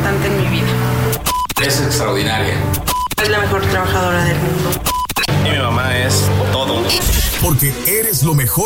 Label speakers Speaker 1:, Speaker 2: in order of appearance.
Speaker 1: importante en mi vida.
Speaker 2: Es extraordinaria.
Speaker 1: Es la mejor trabajadora del mundo.
Speaker 3: Y mi mamá es todo.
Speaker 4: Porque eres lo mejor